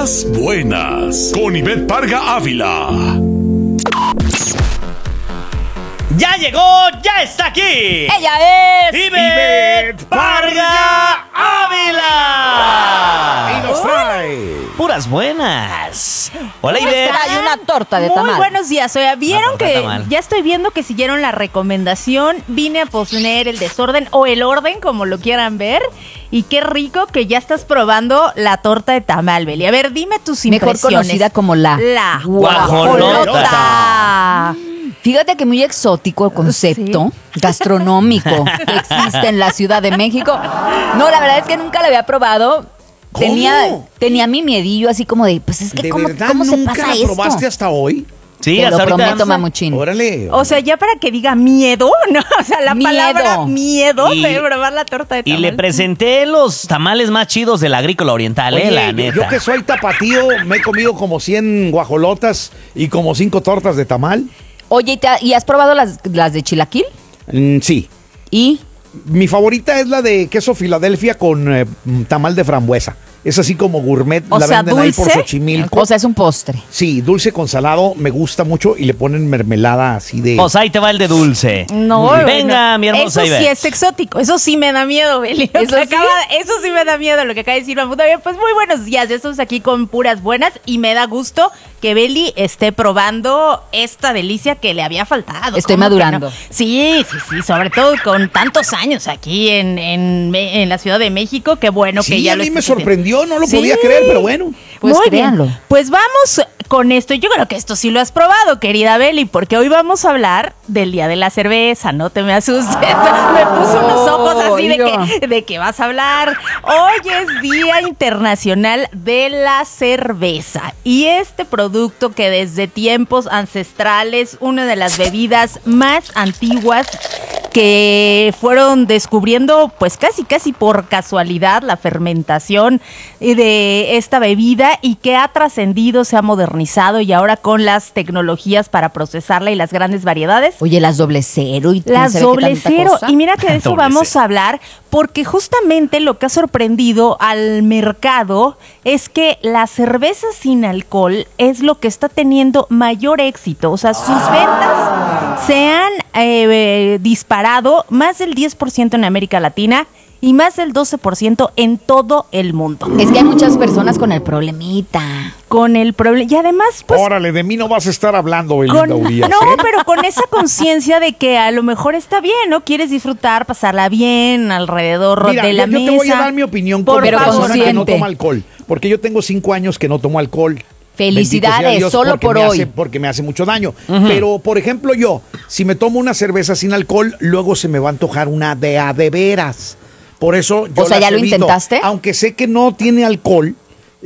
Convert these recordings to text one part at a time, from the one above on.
Puras buenas. Con Ivette Parga Ávila. ¡Ya llegó! ¡Ya está aquí! ¡Ella es! ¡Ivette Parga Ávila! Y nos trae ¡Puras buenas! Hola, Ivette. Hay una torta de tamal. Muy buenos días. Oiga, vieron torta de que tamal. ya estoy viendo que siguieron la recomendación. Vine a poner el desorden o el orden, como lo quieran ver. Y qué rico que ya estás probando la torta de tamal, Beli. A ver, dime tus Mejor impresiones. conocida como la guajolota. Fíjate que muy exótico el concepto gastronómico que existe en la Ciudad de México. No, la verdad es que nunca lo había probado. ¿Cómo? Tenía mi miedillo así como de, pues es que ¿De ¿cómo verdad se nunca pasa la esto? probaste hasta hoy? Sí, Te hasta lo ahorita. prometo, mamuchín. Órale. O sea, ya para que diga miedo, ¿no? O sea, la Miedo. palabra miedo Y- de probar la torta de Y tamal. le presenté los tamales más chidos del Agrícola Oriental, Oye, la yo neta. que soy tapatío, me he comido como 100 guajolotas y como 5 tortas de tamal. Oye, ¿y has probado las de chilaquil? Sí. Y Mi favorita es la de queso Filadelfia con tamal de frambuesa. Es así como gourmet, O la sea, venden ahí por dulce. Xochimilco. o sea, es un postre. Sí, dulce con salado, me gusta mucho y le ponen mermelada así de... Pues ahí te va el de dulce. No, Venga, bueno, mi hermosa eso sí Ivette. es exótico. Eso sí me da miedo, Beli. ¿Eso sí? Eso sí me da miedo lo que acaba de decir Mahmoud. Bien, pues muy buenos días. Ya estamos aquí con puras buenas y me da gusto que Beli esté probando esta delicia que le había faltado. Estoy ¿Cómo que madurando. no? Sí, sobre todo con tantos años aquí en la Ciudad de México. Qué bueno que sí, ya a lo mí me estés haciendo. sorprendió, no lo Sí. podía creer, pero bueno. Pues Muy créanlo. bien. Pues vamos con esto. Yo creo que esto sí lo has probado, querida Beli, porque hoy vamos a hablar del Día de la Cerveza. No te me asustes. Me puso unos ojos así de que vas a hablar. Hoy es Día Internacional de la Cerveza. Y este producto que desde tiempos ancestrales, una de las bebidas más antiguas que fueron descubriendo pues casi por casualidad la fermentación de esta bebida y que ha trascendido, se ha modernizado y ahora con las tecnologías para procesarla y las grandes variedades. Oye, las doble cero y Las quién sabe qué doble tanta cero. cosa. Y mira que de eso Doble vamos cero. a hablar porque justamente lo que ha sorprendido al mercado es que la cerveza sin alcohol es lo que está teniendo mayor éxito. O sea, sus ventas se han disparado más del 10% en América Latina y más del 12% en todo el mundo. Es que hay muchas personas con el problemita. Con el problema. Y además, pues. Órale, de mí no vas a estar hablando, Belinda Urias, No, ¿eh? pero con esa conciencia de que a lo mejor está bien, ¿no? Quieres disfrutar, pasarla bien alrededor Mira, de la yo mesa. te voy a dar mi opinión como Por Pero persona favor. que no consciente. toma alcohol. Porque yo tengo 5 años que no tomo alcohol. Felicidades, Bendito sea Dios, solo porque por me hoy. porque me hace mucho daño. Pero, por ejemplo, yo, si me tomo una cerveza sin alcohol, luego se me va a antojar una de a de veras. Por eso yo O sea, las ¿ya lo evito. intentaste? Aunque sé que no tiene alcohol,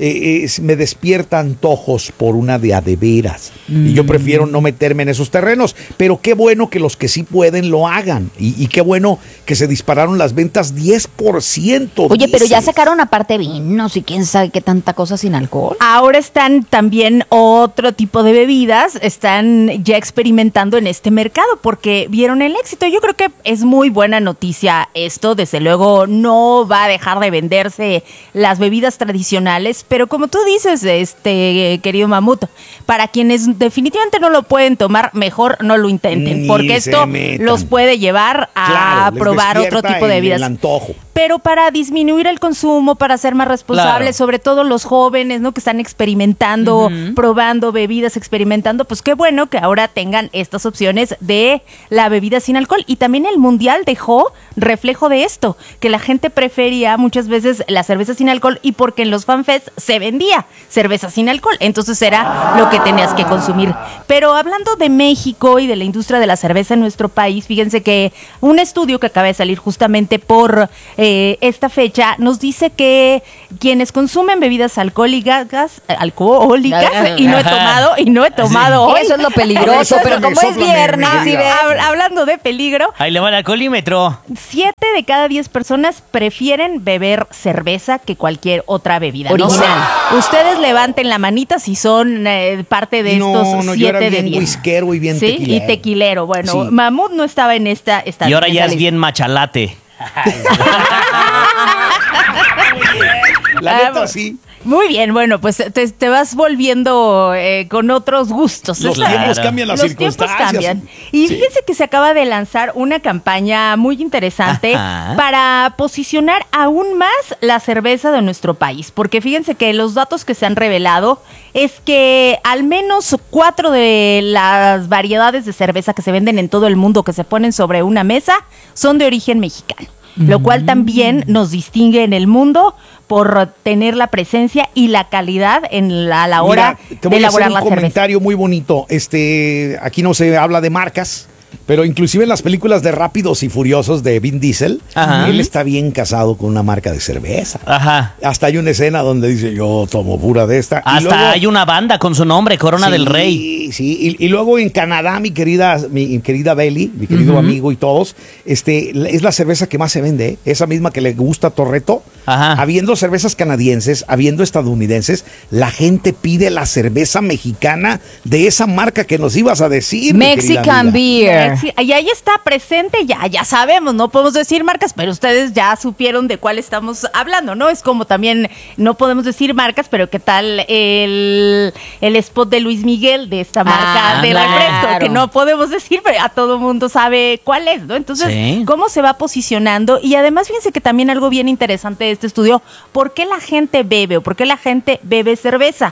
me despierta antojos por una de a de veras. Y yo prefiero no meterme en esos terrenos. Pero qué bueno que los que sí pueden lo hagan. Y qué bueno que se dispararon las ventas 10%. Oye, pero ya dices. sacaron aparte vinos y quién sabe qué tanta cosa sin alcohol. Ahora están también otro tipo de bebidas, están ya experimentando en este mercado porque vieron el éxito. Yo creo que es muy buena noticia esto, desde luego no va a dejar de venderse las bebidas tradicionales, pero como tú dices, querido Mamut, para quienes definitivamente no lo pueden tomar, mejor no lo intenten, Ni porque se esto metan. los puede llevar a Claro, les probar otro despierta tipo de el bebidas. antojo. Pero para disminuir el consumo, para ser más responsables, Claro. sobre todo los jóvenes, ¿no? Que están experimentando, probando bebidas, experimentando, pues qué bueno que ahora tengan estas opciones de la bebida sin alcohol. Y también el Mundial dejó reflejo de esto, que la gente prefería muchas veces la cerveza sin alcohol y porque en los fanfests se vendía cerveza sin alcohol, entonces era lo que tenías que consumir. Pero hablando de México y de la industria de la cerveza en nuestro país, fíjense que un estudio que acaba de salir justamente por esta fecha nos dice que quienes consumen bebidas alcohólicas y no he tomado hoy. Eso es lo peligroso, pero como es Sóplame, viernes, mi y vida. Hablando de peligro, Ahí le va el alcoholímetro. 7 de cada 10 personas prefieren beber cerveza que cualquier otra bebida. ¿no? Original. Ustedes levanten la manita si son parte de estos 7 yo era de bien 10. whiskero y bien Sí, tequilero. y tequilero. Bueno, Sí. Mamut no estaba en esta Y ahora ya es lista. bien machalate. La neta, sí. Muy bien, bueno, pues te vas volviendo con otros gustos. Los tiempos cambian, las circunstancias. Los tiempos cambian. Y fíjense que se acaba de lanzar una campaña muy interesante para posicionar aún más la cerveza de nuestro país. Porque fíjense que los datos que se han revelado es que al menos 4 de las variedades de cerveza que se venden en todo el mundo, que se ponen sobre una mesa, son de origen mexicano. Lo cual también nos distingue en el mundo por tener la presencia y la calidad a la hora de elaborar la cerveza. Un comentario muy bonito. Aquí no se habla de marcas, pero inclusive en las películas de Rápidos y Furiosos de Vin Diesel, él está bien casado con una marca de cerveza. Ajá. Hasta hay una escena donde dice, yo tomo pura de esta. Hasta luego, hay una banda con su nombre, Corona del Rey. Sí, y luego en Canadá, mi querida Beli, mi querido amigo y todos, es la cerveza que más se vende, esa misma que le gusta a Torreto. Habiendo cervezas canadienses, habiendo estadounidenses, la gente pide la cerveza mexicana de esa marca que nos ibas a decir. Mexican Beer. Y ahí está presente, ya sabemos, no podemos decir marcas, pero ustedes ya supieron de cuál estamos hablando, ¿no? Es como también, no podemos decir marcas, pero ¿qué tal el spot de Luis Miguel de esta marca de refresco? Claro. Que no podemos decir, pero a todo mundo sabe cuál es, ¿no? Entonces, ¿cómo se va posicionando? Y además, fíjense que también algo bien interesante de este estudio, ¿por qué la gente bebe o por qué la gente bebe cerveza?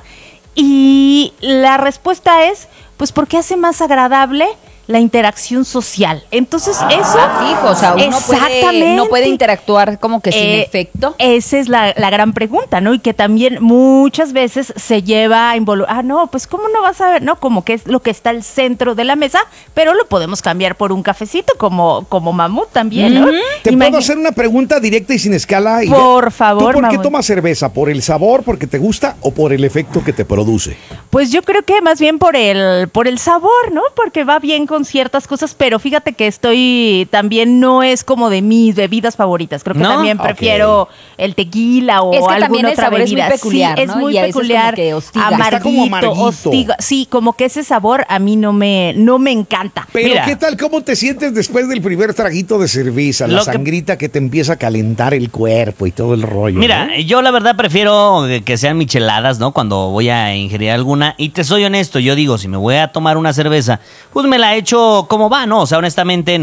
Y la respuesta es, pues porque hace más agradable la interacción social. Entonces, eso... Fijo, o sea, uno no puede interactuar como que sin efecto. Esa es la gran pregunta, ¿no? Y que también muchas veces se lleva a involucrar. No, pues ¿cómo no vas a ver? No, como que es lo que está al centro de la mesa, pero lo podemos cambiar por un cafecito, como Mamut también, ¿no? ¿Te puedo hacer una pregunta directa y sin escala? Por favor, ¿Tú por qué tomas cerveza? ¿Por el sabor, porque te gusta o por el efecto que te produce? Pues yo creo que más bien por el sabor, ¿no? Porque va bien con ciertas cosas, pero fíjate que también no es como de mis bebidas favoritas. Creo que también prefiero el tequila o alguna otra bebida. Es muy peculiar, sí, es muy peculiar, amarguito, hostiga. Sí, como que ese sabor a mí no me encanta. Pero mira, ¿qué tal? ¿Cómo te sientes después del primer traguito de cerveza? La sangrita que te empieza a calentar el cuerpo y todo el rollo. Mira, yo la verdad prefiero que sean micheladas, ¿no? Cuando voy a ingerir alguna. Y te soy honesto, yo digo, si me voy a tomar una cerveza, pues me la echo como va, ¿no? O sea, honestamente,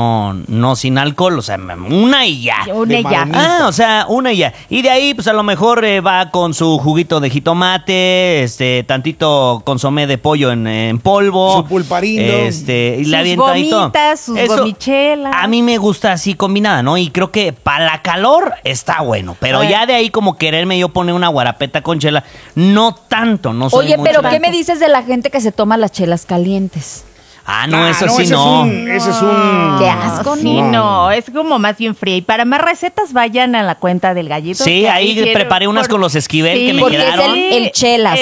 no sin alcohol, o sea, una y ya. Una y ya. O sea, una y ya. Y de ahí, pues a lo mejor va con su juguito de jitomate, tantito consomé de pollo en polvo. Su pulparindo. Y la sus gomitas, sus gomichelas. A mí me gusta así combinada, ¿no? Y creo que para la calor está bueno, pero ya de ahí como quererme yo poner una guarapeta con chela, no tanto, no soy mucho. Oye, pero ¿qué me dices de la gente que se toma las chelas calientes? Eso sí no. Ese es un... Qué asco, sí, no, es como más bien fría. Y para más recetas vayan a la cuenta del Gallito. Sí, ahí preparé unas con los Esquivel que me quedaron. Es el chelas.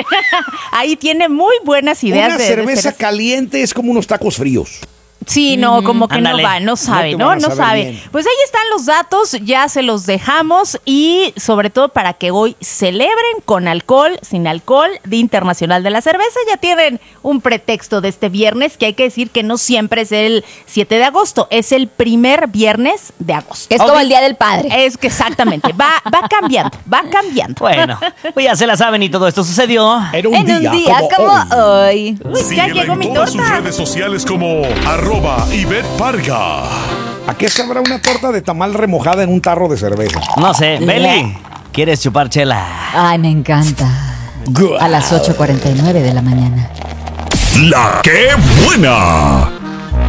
Ahí tiene muy buenas ideas. Una cerveza caliente es como unos tacos fríos. Sí, no, como que no sabe, ¿no? No sabe. Bien. Pues ahí están los datos, ya se los dejamos y sobre todo para que hoy celebren con alcohol, sin alcohol, Día Internacional de la Cerveza. Ya tienen un pretexto de este viernes, que hay que decir que no siempre es el 7 de agosto, es el primer viernes de agosto. Es como el Día del Padre. Es que exactamente, va cambiando. Bueno, pues ya se la saben y todo esto sucedió en un día como hoy. Uy, ya llegó mi torta. En todas sus redes sociales como ¡Ivette Parga! ¿A qué sabrá una torta de tamal remojada en un tarro de cerveza? No sé, Beli, ¿quieres chupar chela? Ay, me encanta. A las 8:49 de la mañana. ¡La qué buena!